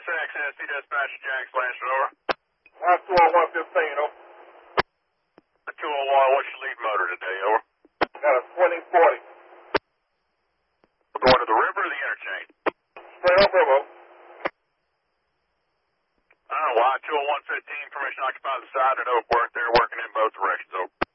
access, see dispatch Jack's Lancer, over. 12115, over. 201, what's your lead motor today, over? Got a 2040. We're going to the river or the interchange? Straight up river. Y20115, permission to occupy the side and over. They're working in both directions, over.